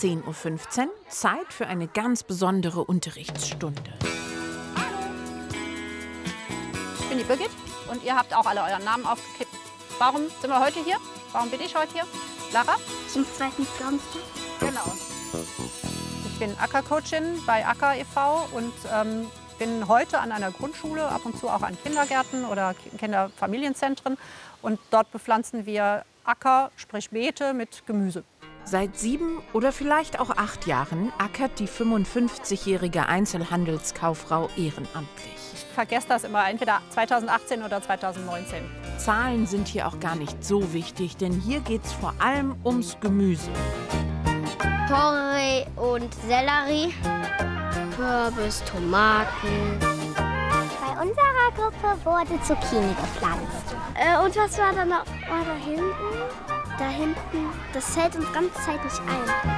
10:15 Uhr, Zeit für eine ganz besondere Unterrichtsstunde. Ich bin die Birgit und ihr habt auch alle euren Namen aufgekippt. Warum sind wir heute hier? Warum bin ich heute hier? Lara? Zum zweiten Samstag. Genau. Ich bin Ackercoachin bei Acker e.V. und bin heute an einer Grundschule, ab und zu auch an Kindergärten oder Kinderfamilienzentren. Und dort bepflanzen wir Acker, sprich Beete mit Gemüse. Seit 7 oder vielleicht auch 8 Jahren ackert die 55-jährige Einzelhandelskauffrau ehrenamtlich. Ich vergesse das immer, entweder 2018 oder 2019. Zahlen sind hier auch gar nicht so wichtig, denn hier geht's vor allem ums Gemüse. Porree und Sellerie, Kürbis, Tomaten. Bei unserer Gruppe wurde Zucchini gepflanzt. Und was war da noch? War da hinten? Da hinten, das hält uns ganze Zeit nicht ein.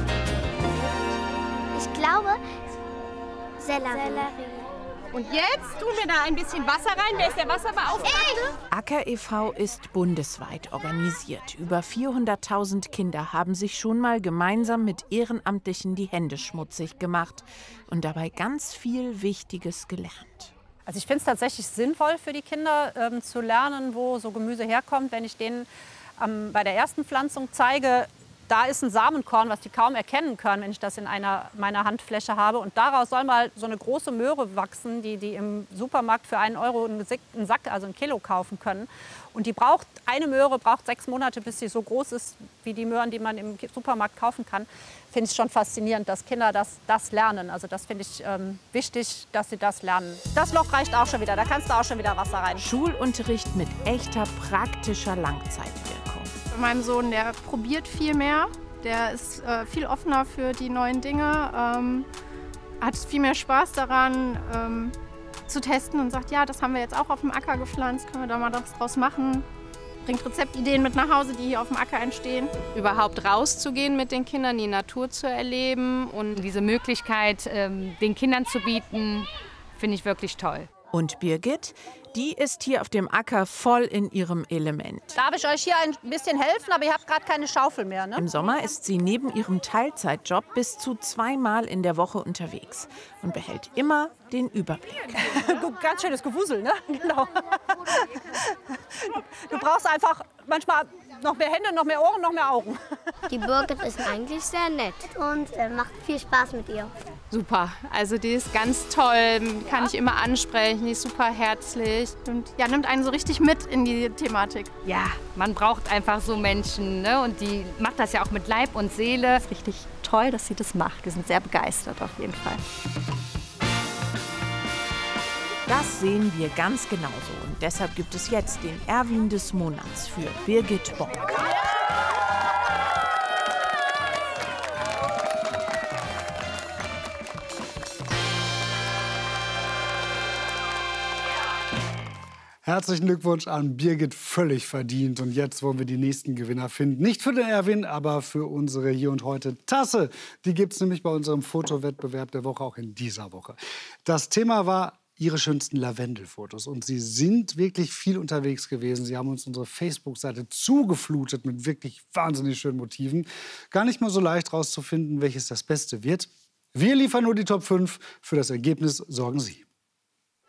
Ich glaube, Sellerie. Und jetzt tun wir da ein bisschen Wasser rein. Wer ist der Wasserbeauftragte? Acker e.V. ist bundesweit organisiert. Über 400.000 Kinder haben sich schon mal gemeinsam mit Ehrenamtlichen die Hände schmutzig gemacht und dabei ganz viel Wichtiges gelernt. Also ich finde es tatsächlich sinnvoll für die Kinder zu lernen, wo so Gemüse herkommt, wenn ich denen bei der ersten Pflanzung zeige, da ist ein Samenkorn, was die kaum erkennen können, wenn ich das in meiner Handfläche habe. Und daraus soll mal so eine große Möhre wachsen, die im Supermarkt für 1 Euro einen Sack, also 1 Kilo kaufen können. Und eine Möhre braucht 6 Monate, bis sie so groß ist wie die Möhren, die man im Supermarkt kaufen kann. Finde ich schon faszinierend, dass Kinder das lernen. Also das finde ich wichtig, dass sie das lernen. Das Loch reicht auch schon wieder, da kannst du auch schon wieder Wasser rein. Schulunterricht mit echter praktischer Langzeitwirkung. Bei meinem Sohn, der probiert viel mehr, der ist viel offener für die neuen Dinge, hat viel mehr Spaß daran zu testen und sagt, ja, das haben wir jetzt auch auf dem Acker gepflanzt, können wir da mal was draus machen. Bringt Rezeptideen mit nach Hause, die hier auf dem Acker entstehen. Überhaupt rauszugehen mit den Kindern, die Natur zu erleben und diese Möglichkeit den Kindern zu bieten, finde ich wirklich toll. Und Birgit, die ist hier auf dem Acker voll in ihrem Element. Darf ich euch hier ein bisschen helfen, aber ihr habt gerade keine Schaufel mehr, ne? Im Sommer ist sie neben ihrem Teilzeitjob bis zu 2-mal in der Woche unterwegs und behält immer den Überblick. Ganz schönes Gewusel, ne? Genau. Du brauchst einfach manchmal noch mehr Hände, noch mehr Ohren, noch mehr Augen. Die Birgit ist eigentlich sehr nett und macht viel Spaß mit ihr. Super, also die ist ganz toll, kann ich immer ansprechen, die ist super herzlich und ja, nimmt einen so richtig mit in die Thematik. Ja, man braucht einfach so Menschen, ne? Und die macht das ja auch mit Leib und Seele. Richtig toll, dass sie das macht. Wir sind sehr begeistert auf jeden Fall. Das sehen wir ganz genauso. Und deshalb gibt es jetzt den Erwin des Monats für Birgit Bock. Herzlichen Glückwunsch an Birgit, völlig verdient. Und jetzt wollen wir die nächsten Gewinner finden. Nicht für den Erwin, aber für unsere Hier und Heute Tasse. Die gibt es nämlich bei unserem Fotowettbewerb der Woche, auch in dieser Woche. Das Thema war Ihre schönsten Lavendelfotos. Und Sie sind wirklich viel unterwegs gewesen. Sie haben uns unsere Facebook-Seite zugeflutet mit wirklich wahnsinnig schönen Motiven. Gar nicht mal so leicht rauszufinden, welches das Beste wird. Wir liefern nur die Top 5. Für das Ergebnis sorgen Sie.